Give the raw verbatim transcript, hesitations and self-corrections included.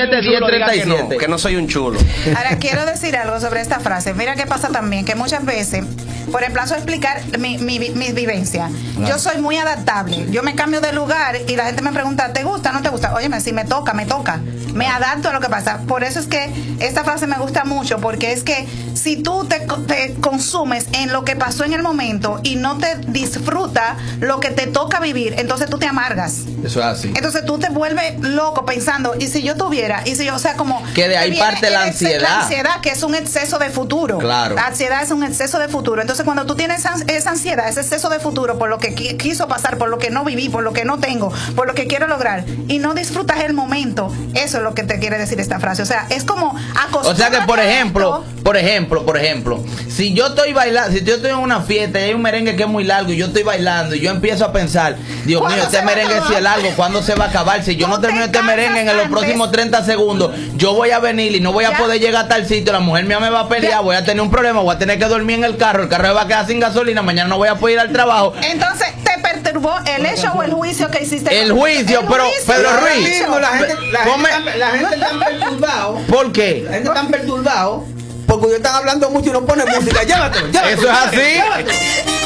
siete, diez, treinta y siete. Que no soy un chulo. Ahora, quiero decir algo sobre esta frase. Mira qué pasa también, que muchas veces, por ejemplo, a explicar mi, mi, mi vivencia. Claro. Yo soy muy adaptable. Yo me cambio de lugar y la gente me pregunta, ¿te gusta o no te gusta? Óyeme, si me toca, me toca. Me adapto a lo que pasa. Por eso es que esta frase me gusta mucho, porque es que si tú te, te consumes en lo que pasó en el momento y no te disfruta lo que te toca vivir, entonces tú te amargas. Eso es así. Entonces tú te vuelves loco pensando, y si yo tuviera, y si yo, o sea, como... Que de ahí parte la ansiedad. La ansiedad, que es un exceso de futuro. Claro. La ansiedad es un exceso de futuro. Entonces cuando tú tienes esa ansiedad, ese exceso de futuro por lo que quiso pasar, por lo que no viví, por lo que no tengo, por lo que quiero lograr, y no disfrutas el momento, eso es lo que te quiere decir esta frase. O sea, es como acostumbrarte. O sea que, por ejemplo, por ejemplo, por ejemplo, si yo estoy bailando, si yo estoy en una fiesta y hay un merengue que es muy largo y yo estoy bailando y yo empiezo a pensar, Dios mío, este merengue si es largo, ¿cuándo se va a acabar? Si yo no termino este merengue en los próximos treinta segundos, yo voy a venir y no voy a poder llegar a tal sitio, la mujer mía me va a pelear, voy a tener un problema, voy a tener que dormir en el carro, el carro me va a quedar sin gasolina, mañana no voy a poder ir al trabajo. Entonces, ¿te perturbó el hecho o el juicio que hiciste? El juicio, el pero juicio, Pedro Ruiz. Mismo, la gente, la gente, está, la gente está perturbado. ¿Por qué? La gente está perturbado porque ellos están hablando mucho y no ponen música. Llévatelo, llévatelo. Eso es así. Llévatelo.